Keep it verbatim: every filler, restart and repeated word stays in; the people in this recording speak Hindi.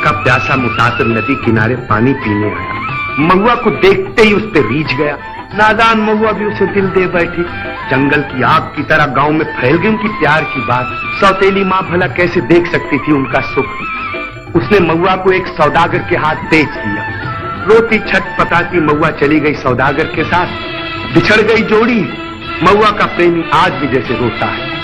का प्यासा मुसाफिर नदी किनारे पानी पीने आया। महुआ को देखते ही उस पर रीझ गया। नादान महुआ भी उसे दिल दे बैठी। जंगल की आग की तरह गांव में फैल गई उनकी प्यार की बात। सौतेली माँ भला कैसे देख सकती थी उनका सुख। उसने महुआ को एक सौदागर के हाथ बेच दिया। रोती छटपटाती महुआ चली गई सौदागर के साथ। बिछड़ गई जोड़ी। महुआ का प्रेमी आज भी जैसे रोता है।